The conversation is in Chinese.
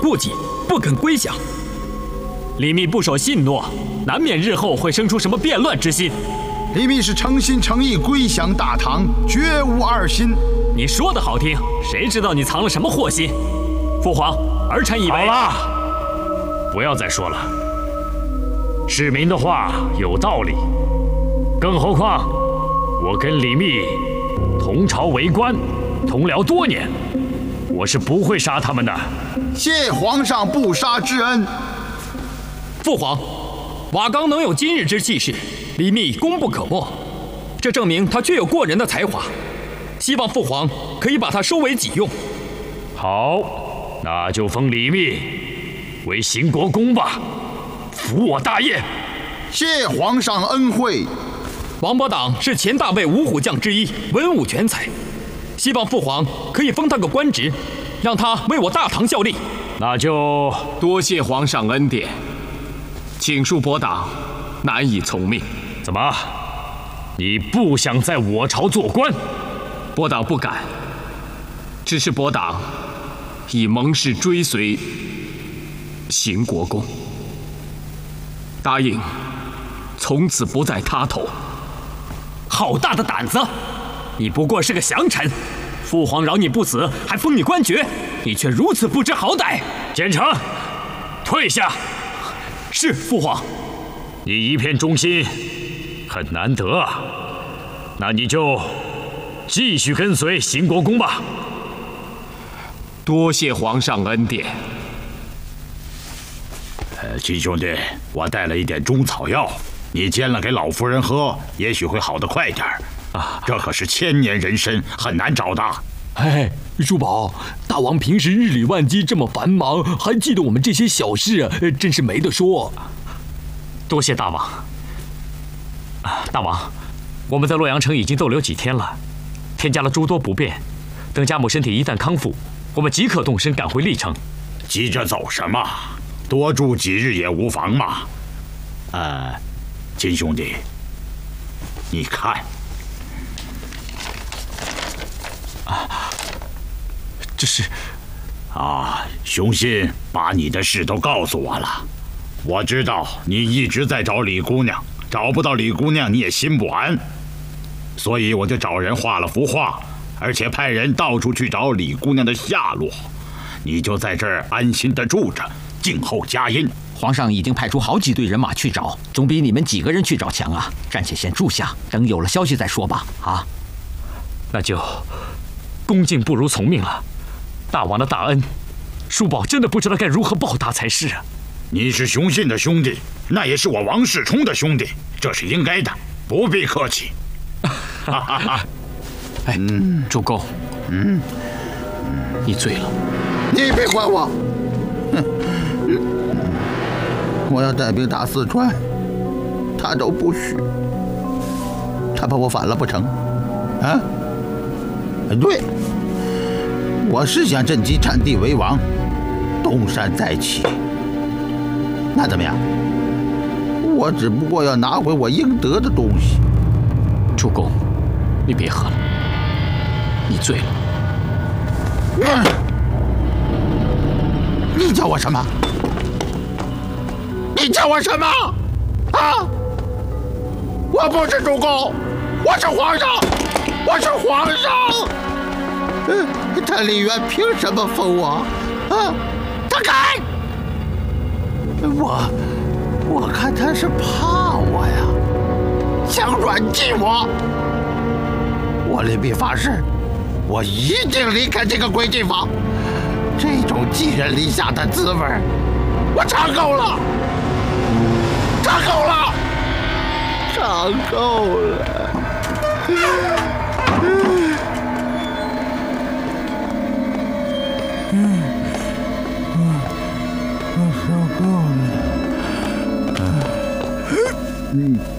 顾忌，不肯归降。李密不守信诺，难免日后会生出什么变乱之心。 李密是诚心诚意归降大唐，绝无二心。 你说的好听，谁知道你藏了什么祸心？父皇，儿臣以为…… 好了，不要再说了。市民的话有道理，更何况我跟李密同朝为官，同僚多年，我是不会杀他们的。 谢皇上不杀之恩。 父皇，瓦岗能有今日之气势，李密功不可没，这证明他确有过人的才华。希望父皇可以把他收为己用。 好，那就封李密为兴国公吧，辅我大业。 谢皇上恩惠。 王伯党是前大魏五虎将之一，文武全才，希望父皇可以封他个官职，让他为我大唐效力。 那就多谢皇上恩典，请恕伯党难以从命。 怎么？你不想在我朝做官？ 伯党不敢，只是伯党已盟誓追随邢国公，答应从此不再他头。 好大的胆子！你不过是个降臣，父皇饶你不死，还封你官爵，你却如此不知好歹。 简城，退下。 是父皇。 你一片忠心，很难得啊。那你就继续跟随邢国公吧。 多谢皇上恩典。 秦兄弟，我带了一点中草药，你煎了给老夫人喝，也许会好得快点啊。这可是千年人参，很难找的。 哎，叔宝，大王平时日理万机，这么繁忙，还记得我们这些小事啊，真是没得说。 多谢大王。大王，我们在洛阳城已经逗留几天了，添加了诸多不便。等家母身体一旦康复，我们即可动身赶回历城。 急着走什么？多住几日也无妨嘛。秦兄弟，你看， 这是雄心把你的事都告诉我了。我知道你一直在找李姑娘，找不到李姑娘你也心不安，所以我就找人画了幅画，而且派人到处去找李姑娘的下落。你就在这儿安心的住着，静候佳音。 皇上已经派出好几队人马去找，总比你们几个人去找强啊！暂且先住下，等有了消息再说吧。 那就恭敬不如从命了。大王的大恩，叔宝真的不知道该如何报答才是啊。 你是雄信的兄弟，那也是我王世充的兄弟，这是应该的，不必客气。 主公，你醉了。 你别管我，我要带兵打四川，他都不许，他怕我反了不成？对，我是想趁机占地为王，东山再起。那怎么样？我只不过要拿回我应得的东西。 主公，你别喝了，你醉了。 你叫我什么？你叫我什么？我不是主公，我是皇上，我是皇上。他李渊凭什么封我？他敢！我看他是怕我呀，想软禁我。我立密发誓，我一定离开这个鬼地方。这种寄人篱下的滋味，我尝够了，尝够了，尝够了。我受够了。